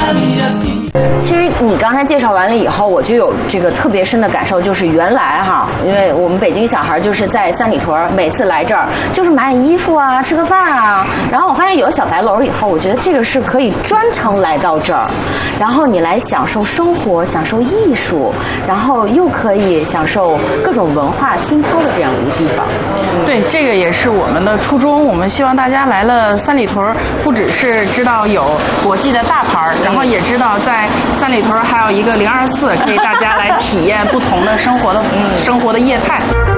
其实你刚才介绍完了以后，我就有这个特别深的感受，就是原来哈，因为我们北京小孩就是在三里屯，每次来这儿就是买衣服啊、吃个饭啊。然后我发现有了小白楼以后，我觉得这个是可以专程来到这儿，然后你来享受生活、享受艺术，然后又可以享受各种文化熏陶的这样一个地方。 对，这个也是我们的初衷。我们希望大家来了三里屯，不只是知道有国际的大牌，然后也知道在三里屯还有一个024，可以大家来体验不同的生活的业态。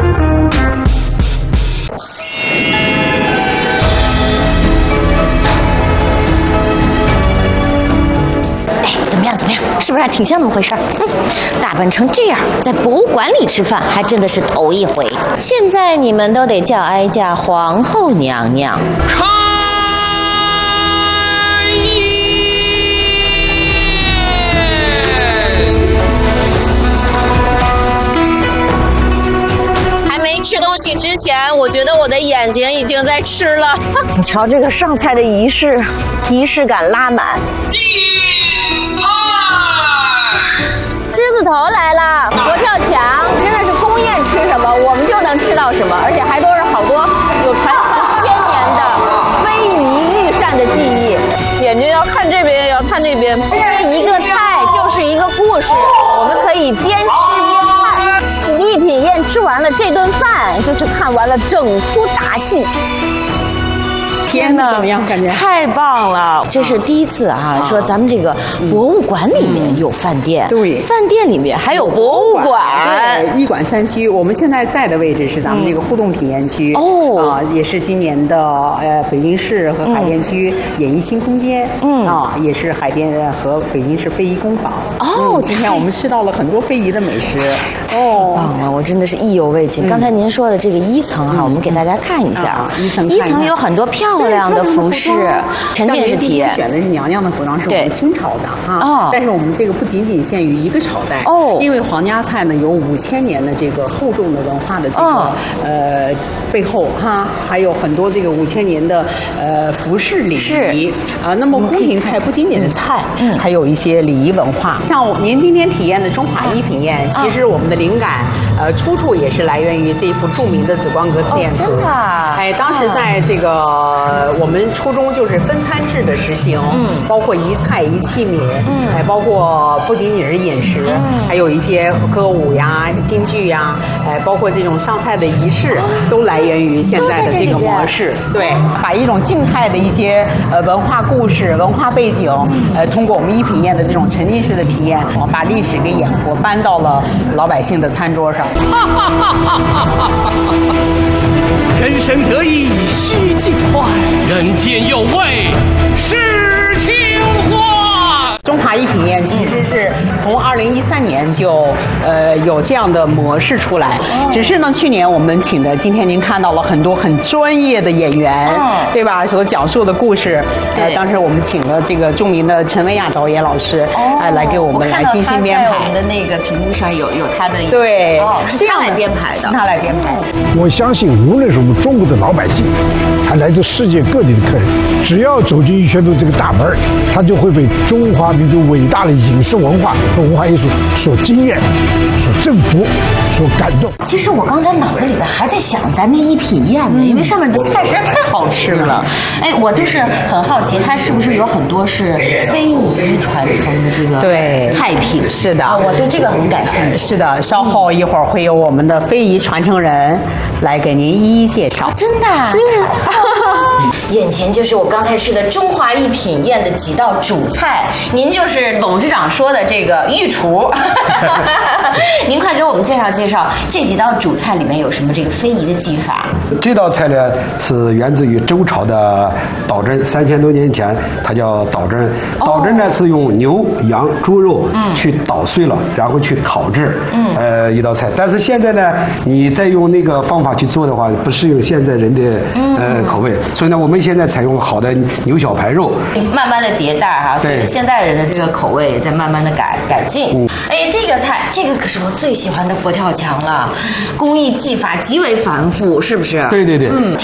怎么样？是不是还挺像那么回事？打扮成这样，在博物馆里吃饭，还真的是头一回。现在你们都得叫哀家皇后娘娘。还没吃东西之前，我觉得我的眼睛已经在吃了。你瞧这个上菜的仪式感拉满。狮子头来了，佛跳墙，真的是宫宴吃什么我们就能吃到什么，而且还都是好多有传承1000年的非遗御膳的技艺。眼睛要看这边，要看那边。这一个菜就是一个故事，我们可以边吃边看。一品宴吃完了这顿饭，就是看完了整出大戏。 天哪，怎么样？感觉太棒了！这是第一次啊，说咱们这个博物馆里面有饭店， 对， 饭店里面还有博物馆， 对，一馆3区。我们现在在的位置是咱们这个互动体验区哦，也是今年的北京市和海淀区演艺新空间，也是海淀和北京市非遗工坊哦。今天我们吃到了很多非遗的美食哦，棒了！我真的是意犹未尽。刚才您说的这个1层哈，我们给大家看一下，1层有很多漂亮的服饰，沉浸式体验。 选的是娘娘的服装，是我们清朝的哈。但是我们这个不仅仅限于一个朝代哦，因为皇家菜呢有5000年的这个厚重的文化的这个背后哈，还有很多这个5000年的服饰礼仪啊。那么宫廷菜不仅仅是菜，还有一些礼仪文化。像您今天体验的中华一品宴，其实我们的灵感出处也是来源于这一幅著名的紫光阁刺砚图。 真的？ 哎，当时在这个我们初衷就是分餐制的实行，包括一菜一器皿，还包括不仅仅是饮食，还有一些歌舞呀、京剧呀，包括这种上菜的仪式，都来源于现在的这个模式。对，把一种静态的一些文化故事、文化背景，通过我们一品宴的这种沉浸式的体验，把历史给演活，搬到了老百姓的餐桌上。 人生得意须尽欢，人间有味是情话。 中华一品宴其实是从2013年就有这样的模式出来，只是呢去年我们请的，今天您看到了很多很专业的演员，对吧？所讲述的故事，当时我们请了这个著名的陈文雅导演老师，来给我们来精心编排。 我们的那个屏幕上有他的对， 是他来编排的， 是他来编排。 我相信，无论是我们中国的老百姓，还来自世界各地的客人，只要走进玉泉洞这个大门，他就会被中华民族伟大的饮食文化和文化艺术所惊艳、所征服、所感动。 其实我刚才脑子里边还在想咱那一品宴呢，因为上面的菜实在太好吃了。哎，我就是很好奇，它是不是有很多是非遗传承的这个菜品？ 是的， 我对这个很感兴趣。 是的，稍后一会儿会有我们的非遗传承人来给您一一介绍。 真的？是。眼前就是我刚才吃的中华一品宴的几道主菜，您就是董事长说的这个御厨。您快给我们介绍介绍这几道主菜里面有什么这个非遗的技法？ 这道菜呢是源自于周朝的捣针，3000多年前它叫捣针。捣针呢是用牛、羊、猪肉去捣碎了，然后去烤制，一道菜。但是现在呢，你再用那个方法去做的话，不适应现在人的口味，所以呢，我们现在采用好的牛小排肉， 慢慢的迭代哈，所以现代人的这个口味也在慢慢的改进。哎，这个菜，这个可是我最喜欢的佛跳墙了，工艺技法极为繁复，是不是？ 对对对，